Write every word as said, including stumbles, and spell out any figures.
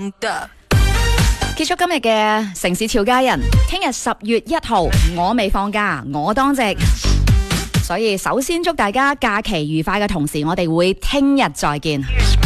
放的。 結束今日嘅城市俏佳人，聽日十月一號我未放假，我當值。所以首先祝大家假期愉快嘅同時，我哋會聽日再見。